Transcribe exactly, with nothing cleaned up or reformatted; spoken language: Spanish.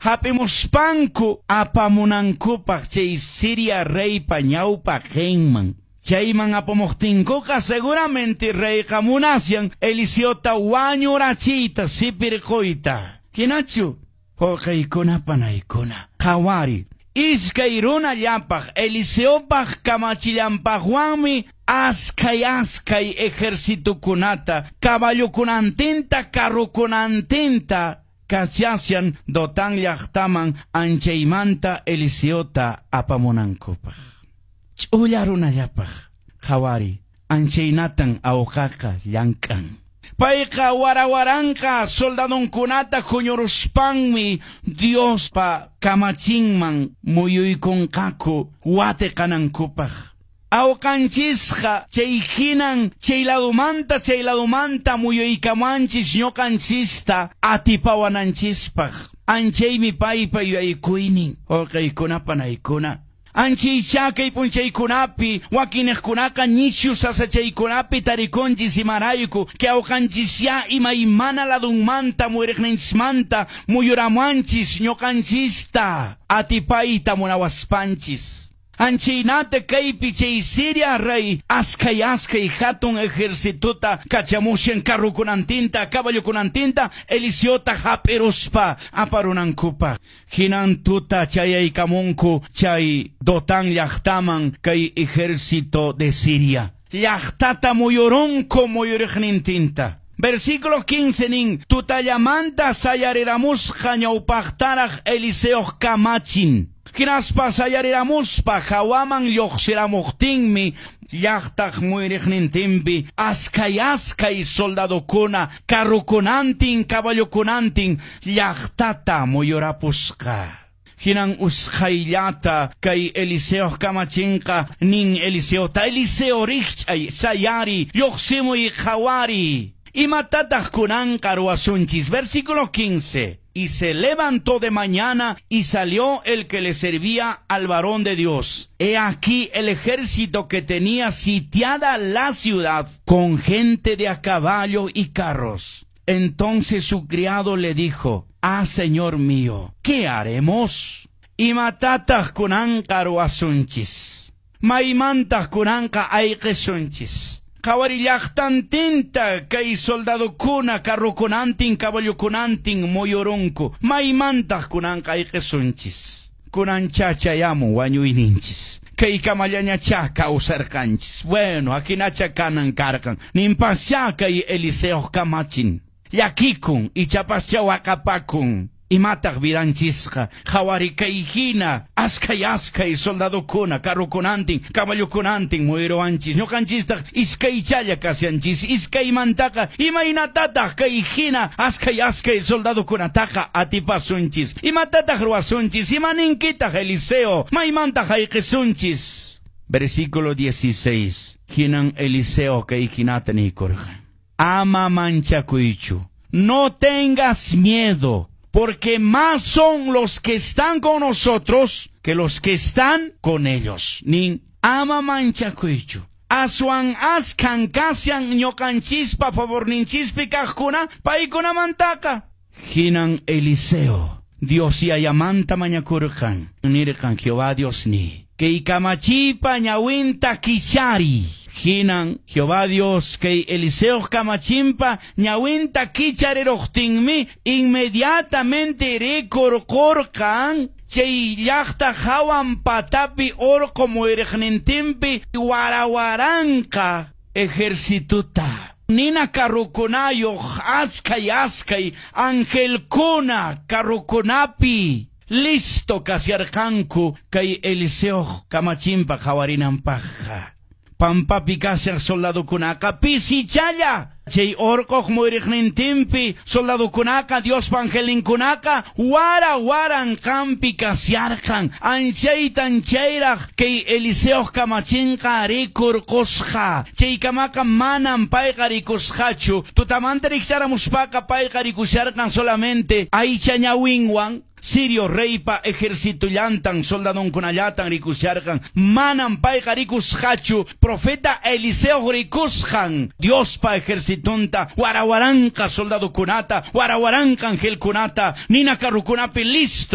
hapimuspanku apamunankupaq chay Siria reypa ñawpa qenman. Chayman apamuqtinkuqa seguramente reyqa munasyan Eliseota wañurachiyta sipirquyta. Hinachu huqaykuna panaykuna qhawari iskay runallapaq Eliseopaq kamachillanpaqwanmi askay askay ejércitokunata caballukunantinta carrukunantinta kasyasyan Dotán llaqtaman anchaymanta Eliseota apamunankupaq. Ch'ulla runallapaq qhawari anchaynatan awqaqa llank'an. Payqa warawaranqa soldadunkunata huñuruspanmi Diospa kamachinman muyuykunqaku watiqanankupaq. Awqanchisqa chay hinan chay ladumanta chay ladumanta muyuykamanchis ñuqanchista atipawananchispaq. Anchaymi paypa yuyaykuynin huqaykuna panaykuna. Anchi chakay punchaykunapi wakinejkunaqa nishu sasachaykunapi tarikunchis imarayku que awqanchisya imaymana ladunmanta muyuriqninchimanta muyuramanchis ñuqanchista atipayta munawaspanchis. Anchaynata kaypi chay Siria rey askay askay hatun ejércituta kachamushan carrukunantinta caballukunantinta Eliseota hapiruspa aparunankupaq. Hinan tuta chayaykamunku chay Dotán llaqtaman kay ejército de Siria. Llaqtata muyurunku muyuriqnintinta. Versículo quince nin tutallamanta sayariramusqa ñawpaqtaraq Eliseoq kamachin. Hinaspa sayariramuspa hawaman lluqsiramuqtinmi llaqtaq muyuriqnintinpi askay askay soldadukuna carrukunantin caballukunantin llaqtata muyurapusqa. Hinan usqayllata kay Eliseoq kamachinqa nin Eliseota Eliseo rikchay sayari lluqsimuy qhawari. Imatataq kunanqa ruwasunchis. Versículo quince. Y se levantó de mañana y salió el que le servía al varón de Dios. He aquí el ejército que tenía sitiada la ciudad con gente de a caballo y carros. Entonces su criado le dijo: Ah, señor mío, ¿qué haremos? Y matatas kunanqa ruwasunchis. Maimantas kunanqa ayqesunchis. Qhawari llaqtantinta kay soldadukuna carrukunantin caballukunantin muyurunku. Maymantaq kunanqa ayqesunchis. Kunanchachayamun wañuyninchis. Kay kamallañacha kawsarqanchis. Bueno, akinacha kanan karqan. Nimpascha kay Eliseoq kamachin. Llakikun ichapascha waqapakun. Imataq vidanchisqa qhawari kay hina askay askay soldadukuna carrukunantin caballukunantin muyuruwanchis ñuqanchistaq iskaychalla kasyanchis iskaymantaqa imaynatataq kay hina askay askay soldadukunataqa atipasunchis imatataq ruwasunchis imaninkitaq Eliseo maymantaq ayqisunchis. Versículo dieciséis. Hinan Eliseo kay hinata nikurqa: Ama manchakuychu, no tengas miedo, porque más son los que están con nosotros que los que están con ellos. Nin ama manchakuychu. Aswan askan kasyan ñuqanchispa favorninchispi kaqkuna paykunamantaka. Hinan Eliseo Dios yayamanta mañakurqan. Nirqan Jehová Dios ni que kamachipa ñawinta kichari. Hinan Jehová Dios que Eliseo kamachimpa ñawinta kichariroqtinmi inmediatamente recorcorqan chay llaqta hawan patapi orqo muyuriqnintinpi warawaranqa ejércituta. Nina carrukunayoq askay askay angelkuna carrukunapi listo kasyarqanku kay Eliseo kamachimpa qawarinanpaqqa. Pampapi kasyan soldadukunaqa pisichalla. Chay orqoq muyuriqnintinpi soldadukunaqa Dios angelinkunaqa wara waranqanpi kasyarqan. Anchaytan chayraq kay Eliseo kamachinqa rikurqusqa. Chaykamaqa manan payqa rikusqachu. Tutamanta riqsaramuspaqa payqa rikusharqan solamente aycha ñawinwan. Sirio reypa ejército llantan soldadunkunallatan rikusharqan. Manan payqa rikusqachu. Profeta Eliseo rikusqan. Diospa ejércitunta warawaranqa soldadukunata, warawaranqa angelkunata, nina carrukunapi listo.